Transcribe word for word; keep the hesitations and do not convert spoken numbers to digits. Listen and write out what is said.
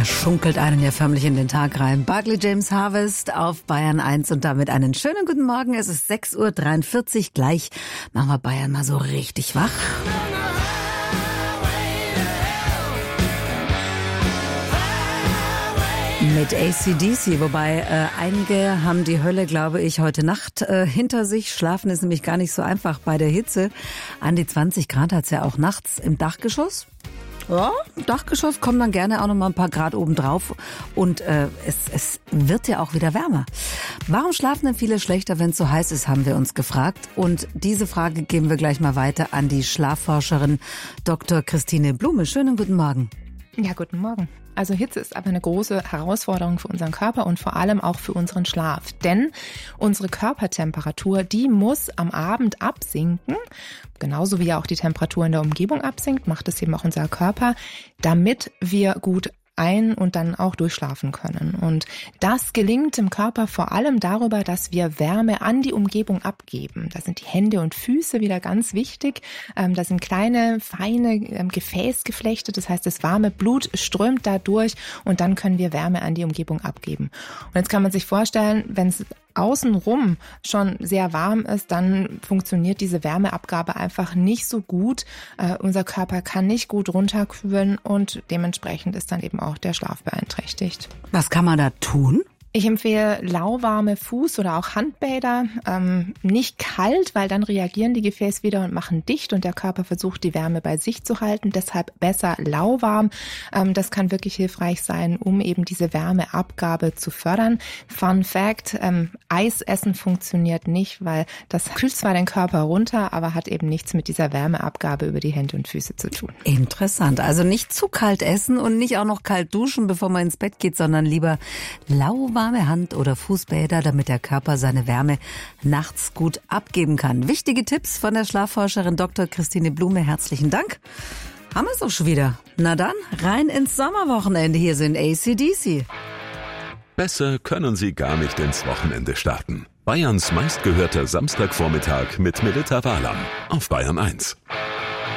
schunkelt einen ja förmlich in den Tag rein. Barclay James Harvest auf Bayern eins und damit einen schönen guten Morgen. Es ist sechs Uhr dreiundvierzig. Gleich machen wir Bayern mal so richtig wach. Mit A C D C, wobei äh, einige haben die Hölle, glaube ich, heute Nacht äh, hinter sich. Schlafen ist nämlich gar nicht so einfach bei der Hitze. An die zwanzig Grad hat's ja auch nachts im Dachgeschoss. Ja, im Dachgeschoss kommen dann gerne auch noch mal ein paar Grad oben drauf und äh, es, es wird ja auch wieder wärmer. Warum schlafen denn viele schlechter, wenn es so heiß ist, haben wir uns gefragt. Und diese Frage geben wir gleich mal weiter an die Schlafforscherin Doktor Christine Blume. Schönen guten Morgen. Ja, guten Morgen. Also Hitze ist aber eine große Herausforderung für unseren Körper und vor allem auch für unseren Schlaf. Denn unsere Körpertemperatur, die muss am Abend absinken, genauso wie auch die Temperatur in der Umgebung absinkt, macht es eben auch unser Körper, damit wir gut ein- und dann auch durchschlafen können. Und das gelingt im Körper vor allem darüber, dass wir Wärme an die Umgebung abgeben. Da sind die Hände und Füße wieder ganz wichtig. Ähm, da sind kleine, feine ähm, Gefäßgeflechte. Das heißt, das warme Blut strömt da durch und dann können wir Wärme an die Umgebung abgeben. Und jetzt kann man sich vorstellen, wenn es außenrum schon sehr warm ist, dann funktioniert diese Wärmeabgabe einfach nicht so gut. Äh, unser Körper kann nicht gut runterkühlen und dementsprechend ist dann eben auch der Schlaf beeinträchtigt. Was kann man da tun? Ich empfehle lauwarme Fuß- oder auch Handbäder, ähm, nicht kalt, weil dann reagieren die Gefäße wieder und machen dicht und der Körper versucht, die Wärme bei sich zu halten. Deshalb besser lauwarm. Ähm, das kann wirklich hilfreich sein, um eben diese Wärmeabgabe zu fördern. Fun Fact, ähm, Eisessen funktioniert nicht, weil das kühlt zwar den Körper runter, aber hat eben nichts mit dieser Wärmeabgabe über die Hände und Füße zu tun. Interessant. Also nicht zu kalt essen und nicht auch noch kalt duschen, bevor man ins Bett geht, sondern lieber lauwarm warme Hand- oder Fußbäder, damit der Körper seine Wärme nachts gut abgeben kann. Wichtige Tipps von der Schlafforscherin Doktor Christine Blume. Herzlichen Dank. Haben wir es auch schon wieder. Na dann, rein ins Sommerwochenende. Hier sind A C D C. Besser können Sie gar nicht ins Wochenende starten. Bayerns meistgehörter Samstagvormittag mit Melita Wahlam auf Bayern eins.